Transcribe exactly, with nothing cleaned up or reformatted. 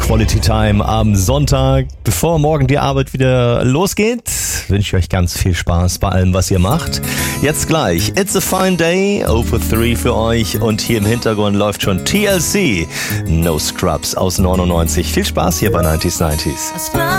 Quality Time am Sonntag. Bevor morgen die Arbeit wieder losgeht, wünsche ich euch ganz viel Spaß bei allem, was ihr macht. Jetzt gleich It's a Fine Day, O P drei für euch und hier im Hintergrund läuft schon T L C, No Scrubs aus neunundneunzig. Viel Spaß hier bei neunzig neunzig.